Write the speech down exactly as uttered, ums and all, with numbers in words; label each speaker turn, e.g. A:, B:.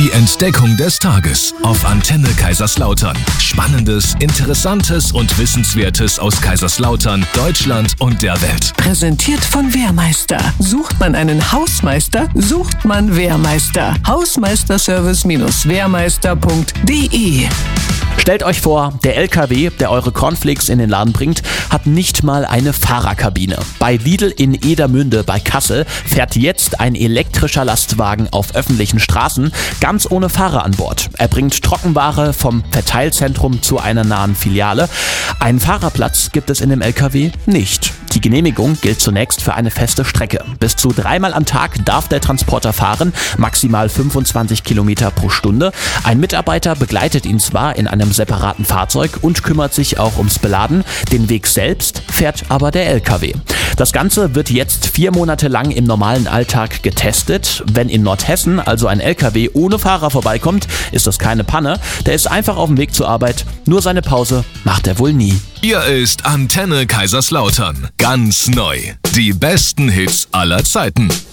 A: Die Entdeckung des Tages auf Antenne Kaiserslautern. Spannendes, Interessantes und Wissenswertes aus Kaiserslautern, Deutschland und der Welt.
B: Präsentiert von Wehrmeister. Sucht man einen Hausmeister, sucht man Wehrmeister. Hausmeisterservice-wehrmeister punkt de.
C: Stellt euch vor, der L K W, der eure Cornflakes in den Laden bringt, hat nicht mal eine Fahrerkabine. Bei Lidl in Edermünde bei Kassel fährt jetzt ein elektrischer Lastwagen auf öffentlichen Straßen, ganz ohne Fahrer an Bord. Er bringt Trockenware vom Verteilzentrum zu einer nahen Filiale. Einen Fahrerplatz gibt es in dem L K W nicht. Die Genehmigung gilt zunächst für eine feste Strecke. Bis zu dreimal am Tag darf der Transporter fahren, maximal fünfundzwanzig Kilometer pro Stunde. Ein Mitarbeiter begleitet ihn zwar in einem separaten Fahrzeug und kümmert sich auch ums Beladen. Den Weg selbst fährt aber der L K W. Das Ganze wird jetzt vier Monate lang im normalen Alltag getestet. Wenn in Nordhessen also ein L K W ohne Fahrer vorbeikommt, ist das keine Panne. Der ist einfach auf dem Weg zur Arbeit. Nur seine Pause macht er wohl nie.
A: Hier ist Antenne Kaiserslautern. Ganz neu. Die besten Hits aller Zeiten.